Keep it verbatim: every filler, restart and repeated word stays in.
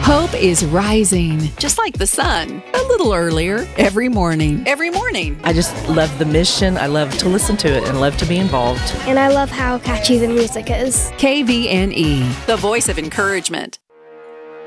Hope is rising, just like the sun, a little earlier every morning. every morning. I just love the mission. I love to listen to it and love to be involved. And I love how catchy the music is. K V N E. The voice of encouragement.